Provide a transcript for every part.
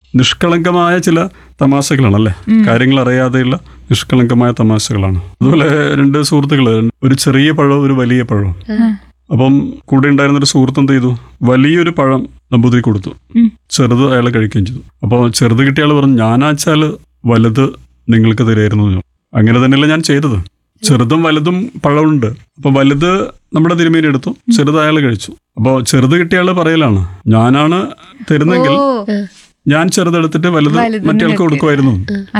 നിഷ്കളങ്കമായ ചില തമാശകളാണല്ലേ, കാര്യങ്ങൾ അറിയാതെയുള്ള നിഷ്കളങ്കമായ തമാശകളാണ്. അതുപോലെ രണ്ട് സുഹൃത്തുക്കള്, ഒരു ചെറിയ പഴവും ഒരു വലിയ പഴവും. അപ്പം കൂടെ ഉണ്ടായിരുന്നൊരു സുഹൃത്ത് എന്ത് ചെയ്തു, വലിയൊരു പഴം നമ്പൂതിരി കൊടുത്തു, ചെറുത് അയാൾ കഴിക്കുകയും ചെയ്തു. അപ്പോൾ ചെറുത് കിട്ടിയ ആൾ പറഞ്ഞു, ഞാനാച്ചാൽ വലുത് നിങ്ങൾക്ക് തരുമായിരുന്നു. അങ്ങനെ തന്നെയല്ല ഞാൻ ചെയ്തത്. ചെറുതും വലുതും പഴമുണ്ട്. അപ്പൊ വലുത് നമ്മുടെ തിരുമേനി എടുത്തു, ചെറുത് അയാൾ കഴിച്ചു. അപ്പോൾ ചെറുത് കിട്ടിയ ആള് പറയലാണ്, ഞാനാണ് തരുന്നെങ്കിൽ ഞാൻ ചെറുതെടുത്തിട്ട് വലുത് മറ്റേയാൾക്ക് കൊടുക്കുമായിരുന്നു.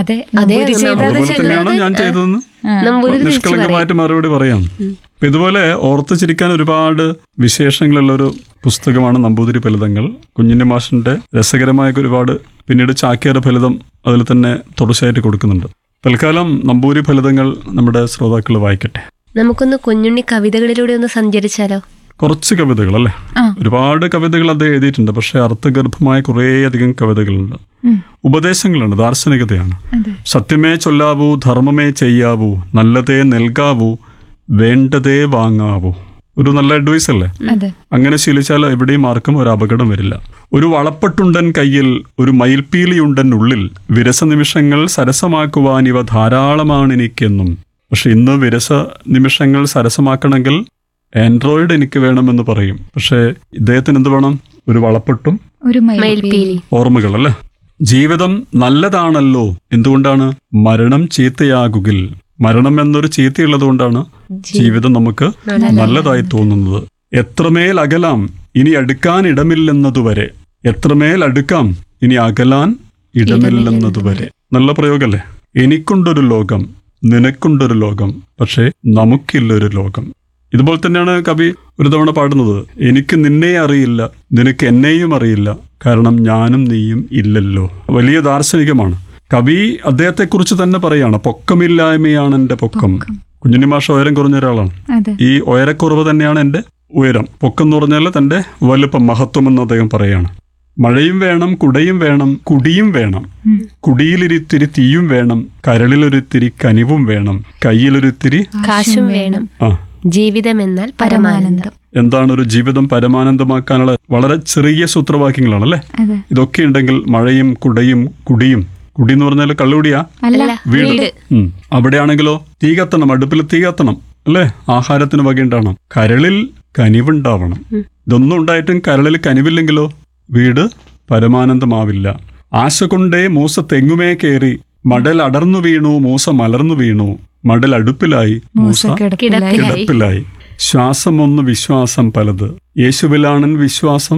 അതുപോലെ തന്നെയാണ് ഞാൻ ചെയ്തതെന്ന് നിഷ്കളങ്കമായിട്ട് മറുപടി പറയാം. ഇതുപോലെ ഓർത്ത് ചിരിക്കാൻ ഒരുപാട് വിശേഷങ്ങളുള്ള ഒരു പുസ്തകമാണ് നമ്പൂതിരി ഫലിതങ്ങൾ. കുഞ്ഞിന്റെ മാഷിന്റെ രസകരമായ ഒരുപാട്, പിന്നീട് ചാക്യാർ ഫലിതം അതിൽ തന്നെ തുടർച്ചയായിട്ട് കൊടുക്കുന്നുണ്ട്. തൽക്കാലം നമ്പൂതിരി ഫലിതങ്ങൾ നമ്മുടെ ശ്രോതാക്കൾ വായിക്കട്ടെ. നമുക്കൊന്ന് കുഞ്ഞുണ്ണി കവിതകളിലൂടെ ഒന്ന് സഞ്ചരിച്ചാലോ? കുറച്ച് കവിതകൾ അല്ലേ, ഒരുപാട് കവിതകൾ അദ്ദേഹം എഴുതിയിട്ടുണ്ട്. പക്ഷെ അർത്ഥഗർഭമായ കുറേയധികം കവിതകളുണ്ട്, ഉപദേശങ്ങളുണ്ട്, ദാർശനികതയാണ്. സത്യമേ ചൊല്ലാവൂ, ധർമ്മമേ ചെയ്യാവൂ, നല്ലതേ നൽകാവൂ, വേണ്ടതേ വാങ്ങാവൂ. ഒരു നല്ല അഡ്വൈസ് അല്ലേ? അങ്ങനെ ശീലിച്ചാൽ എവിടെയും ആർക്കും ഒരു അപകടം വരില്ല. ഒരു വളപ്പെട്ടുണ്ടൻ കയ്യിൽ, ഒരു മയിൽപ്പീലിയുണ്ടൻ ഉള്ളിൽ, വിരസ നിമിഷങ്ങൾ സരസമാക്കുവാൻ ഇവ ധാരാളമാണ് എനിക്കെന്നും. പക്ഷെ ഇന്ന് വിരസ നിമിഷങ്ങൾ സരസമാക്കണമെങ്കിൽ ആൻഡ്രോയിഡ് എനിക്ക് വേണമെന്ന് പറയും. പക്ഷെ ഇദ്ദേഹത്തിന് എന്ത് വേണം? ഒരു വളപ്പെട്ടും ഒരു മയിൽപ്പീലി. ഓർമ്മകൾ അല്ലേ? ജീവിതം നല്ലതാണല്ലോ, എന്തുകൊണ്ടാണ്? മരണം ചീത്തയാകുകിൽ. മരണം എന്നൊരു ചീത്തയുള്ളത് കൊണ്ടാണ് ജീവിതം നമുക്ക് നല്ലതായി തോന്നുന്നത്. എത്രമേൽ അകലാം ഇനി അടുക്കാൻ ഇടമില്ലെന്നതുവരെ, എത്രമേൽ അടുക്കാം ഇനി അകലാൻ ഇടമില്ലെന്നതുവരെ. നല്ല പ്രയോഗല്ലേ? എനിക്കുണ്ടൊരു ലോകം, നിനക്കുണ്ടൊരു ലോകം, പക്ഷേ നമുക്കില്ലൊരു ലോകം. ഇതുപോലെ തന്നെയാണ് കവി ഒരു തവണ പാടുന്നത്, എനിക്ക് നിന്നെ അറിയില്ല, നിനക്ക് എന്നെയും അറിയില്ല, കാരണം ഞാനും നീയും ഇല്ലല്ലോ. വലിയ ദാർശനികമാണ്. കവി അദ്ദേഹത്തെക്കുറിച്ച് തന്നെ പറയാണ്, പൊക്കമില്ലായ്മയാണ് എൻ്റെ പൊക്കം. കുഞ്ഞുണ്ണി മാഷ് ഉയരം കുറഞ്ഞ ഒരാളാണ്. ഈ ഉയരക്കുറവ് തന്നെയാണ് എൻ്റെ ഉയരം. പൊക്കം എന്ന് പറഞ്ഞാൽ തൻ്റെ വലുപ്പം, മഹത്വം എന്ന് അദ്ദേഹം പറയാണ്. മഴയും വേണം, കുടയും വേണം, കുടിയും വേണം, കുടിയിലൊരിത്തിരി തീയും വേണം, കരളിലൊരിത്തിരി കനിവും വേണം, കയ്യിലൊരിത്തിരി കാശും വേണം, ജീവിതം എന്നാൽ പരമാനന്ദം. എന്താണ് ഒരു ജീവിതം പരമാനന്ദമാക്കാനുള്ള വളരെ ചെറിയ സൂത്രവാക്യങ്ങളാണ് അല്ലേ? ഇതൊക്കെ ഉണ്ടെങ്കിൽ മഴയും കുടയും കുടിയും, കുടി എന്ന് പറഞ്ഞാൽ കള്ളുകുടിയാ, വീട്. അവിടെയാണെങ്കിലോ തീ കത്തണം, അടുപ്പിൽ തീ കത്തണം അല്ലേ? ആഹാരത്തിന് വകയുണ്ടാവണം, കരളിൽ കനിവുണ്ടാവണം. ഇതൊന്നും ഉണ്ടായിട്ടും കരളിൽ കനിവില്ലെങ്കിലോ വീട് പരമാനന്ദമാവില്ല. ആശ കൊണ്ടേ മൂസ തെങ്ങുമേ കയറി, മടൽ അടർന്നു വീണു, മൂസ മലർന്നു വീണു, മടൽ അടുപ്പിലായി, മൂസ കിടപ്പിലായി. ശ്വാസം ഒന്ന് വിശ്വാസം പലത്, യേശുവിലാണൻ വിശ്വാസം,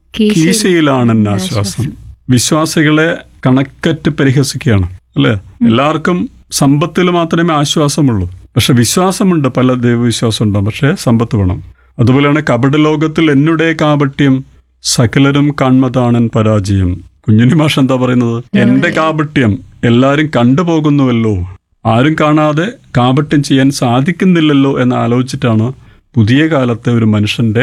കീശയിലാണൻ ആശ്വാസം. വിശ്വാസികളെ കണക്കറ്റ് പരിഹസിക്കുകയാണ് അല്ലെ? എല്ലാവർക്കും സമ്പത്തിൽ മാത്രമേ ആശ്വാസമുള്ളൂ. പക്ഷെ വിശ്വാസമുണ്ട്, പല ദൈവവിശ്വാസം ഉണ്ടാവും, പക്ഷെ സമ്പത്ത് വേണം. അതുപോലെയാണ് കപടലോകത്തിൽ എന്നുടേ കാപട്യം, സകലരും കാൺമതാണൻ പരാജയം. കുഞ്ഞുണ്ണി മാഷ് എന്താ പറയുന്നത്? എന്റെ കാപട്യം എല്ലാരും കണ്ടുപോകുന്നുവല്ലോ, ആരും കാണാതെ കാപട്യം ചെയ്യാൻ സാധിക്കുന്നില്ലല്ലോ എന്ന് ആലോചിച്ചിട്ടാണ് പുതിയ കാലത്തെ ഒരു മനുഷ്യന്റെ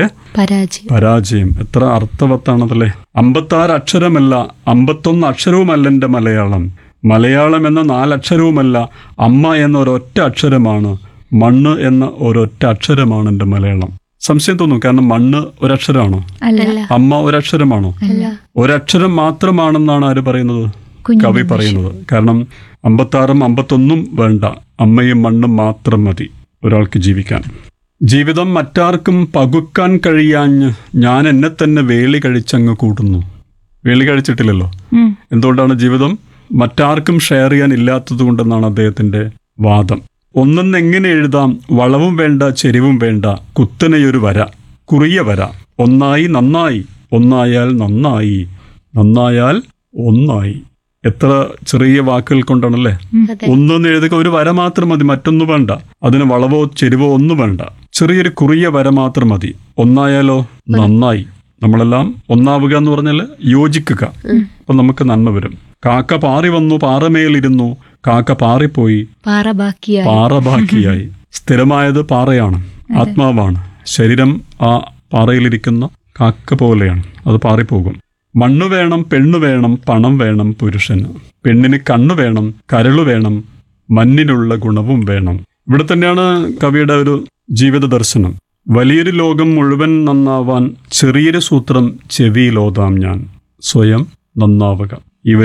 പരാജയം. എത്ര അർത്ഥവത്താണതല്ലേ? 56 അക്ഷരമല്ല, 51 അക്ഷരവുമല്ല എന്റെ മലയാളം. മലയാളം എന്ന 4 അക്ഷരവുമല്ല, അമ്മ എന്ന ഒരൊറ്റ അക്ഷരമാണ്, മണ്ണ് എന്ന ഒരൊറ്റ അക്ഷരമാണ് എന്റെ മലയാളം. സംശയം തോന്നും, കാരണം മണ്ണ് ഒരക്ഷരമാണോ? അമ്മ ഒരക്ഷരമാണോ? ഒരക്ഷരം മാത്രമാണെന്നാണ് ആര് പറയുന്നത്? കവി പറയുന്നത്. കാരണം 56ഉം 51ഉം വേണ്ട, അമ്മയും മണ്ണും മാത്രം മതി ഒരാൾക്ക് ജീവിക്കാൻ. ജീവിതം മറ്റാർക്കും പകുക്കാൻ കഴിയാഞ്ഞ് ഞാൻ എന്നെ തന്നെ വേളി കഴിച്ചങ്ങ് കൂട്ടുന്നു. വേളി കഴിച്ചിട്ടില്ലല്ലോ. എന്തുകൊണ്ടാണ്? ജീവിതം മറ്റാർക്കും ഷെയർ ചെയ്യാൻ ഇല്ലാത്തത് കൊണ്ടെന്നാണ് അദ്ദേഹത്തിന്റെ വാദം. ഒന്നെന്ന് എങ്ങനെ എഴുതാം, വളവും വേണ്ട ചെരിവും വേണ്ട, കുത്തനെയൊരു വര, കുറിയ വര, ഒന്നായി നന്നായി, ഒന്നായാൽ നന്നായി, നന്നായാൽ ഒന്നായി. എത്ര ചെറിയ വാക്കുകൾ കൊണ്ടാണല്ലേ? ഒന്നൊന്ന് എഴുതുക, ഒരു വര മാത്രം മതി, മറ്റൊന്നും വേണ്ട, അതിന് വളവോ ചെരിവോ ഒന്നും വേണ്ട, ചെറിയൊരു കുറിയ വര മാത്രം മതി. ഒന്നായാലോ നന്നായി. നമ്മളെല്ലാം ഒന്നാവുക എന്ന് പറഞ്ഞാൽ യോജിക്കുക, അപ്പൊ നമുക്ക് നന്മ വരും. കാക്ക പാറി വന്നു, പാറമേലിരുന്നു, കാക്ക പാറിപ്പോയി, പാറ ബാക്കിയായി. സ്ഥിരമായത് പാറയാണ്, ആത്മാവാണ്. ശരീരം ആ പാറയിലിരിക്കുന്ന കാക്ക പോലെയാണ്, അത് പാറിപ്പോകും. മണ്ണു വേണം, പെണ്ണു വേണം, പണം വേണം പുരുഷന്. പെണ്ണിന് കണ്ണു വേണം, കരളു വേണം, മണ്ണിനുള്ള ഗുണവും വേണം. ഇവിടെ തന്നെയാണ് കവിയുടെ ഒരു ജീവിത ദർശനം. വലിയൊരു ലോകം മുഴുവൻ നന്നാവാൻ ചെറിയൊരു സൂത്രം ചെവിയിലോതാം ഞാൻ, സ്വയം നന്നാവുക.